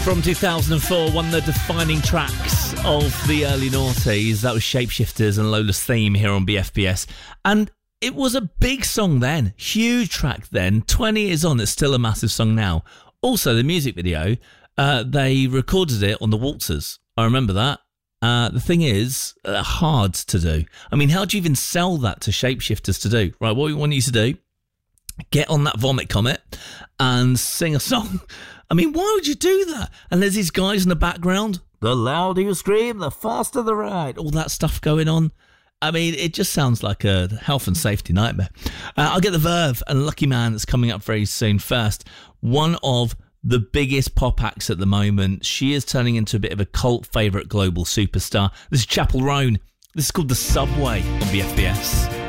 From 2004, one of the defining tracks of the early noughties. That was Shapeshifters and Lola's Theme here on BFBS. And it was a big song then, huge track then. 20 years on, it's still a massive song now. Also, the music video, they recorded it on the Waltzers. I remember that. The thing is, hard to do. I mean, how do you even sell that to Shapeshifters to do? Right, what we want you to do, get on that Vomit Comet and sing a song. I mean, why would you do that? And there's these guys in the background. The louder you scream, the faster the ride. All that stuff going on. I mean, it just sounds like a health and safety nightmare. I'll get the Verve and Lucky Man that's coming up very soon. First, one of the biggest pop acts at the moment. She is turning into a bit of a cult favourite global superstar. This is Chapel Roan. This is called The Subway on BFBS.